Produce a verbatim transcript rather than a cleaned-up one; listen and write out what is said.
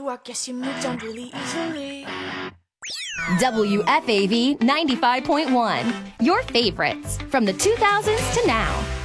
I guess you moved on really easily. W F A V ninety-five point one. Your favorites from the two thousands to now.